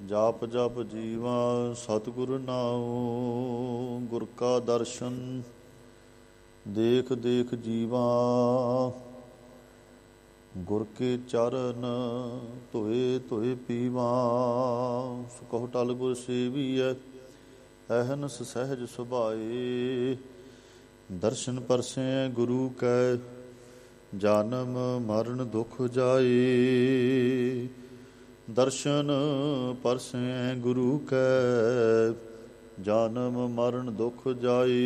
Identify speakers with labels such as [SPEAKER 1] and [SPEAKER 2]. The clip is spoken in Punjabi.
[SPEAKER 1] ਜਾਪ ਜਪ ਜੀਵਾ ਸਤਿਗੁਰ ਨਾਉ। ਗੁਰ ਕਾ ਦਰਸ਼ਨ ਦੇਖ ਦੇਖ ਜੀਵਾ, ਗੁਰ ਕੇ ਚਰਨ ਧੋਏ ਧੋਏ ਪੀਵਾ। ਸੁਕਹੁ ਟਲ ਗੁਰ ਸੇਵੀਐ, ਅਹਨਸ ਸਹਿਜ ਸੁਭਾਏ। ਦਰਸ਼ਨ ਪਰਸੈ ਗੁਰੂ ਕੈ, ਜਨਮ ਮਰਨ ਦੁਖ ਜਾਏ। ਦਰਸ਼ਨ ਪਰਸੈ ਗੁਰੂ ਕੈ, ਜਨਮ ਮਰਨ ਦੁਖ ਜਾਏ।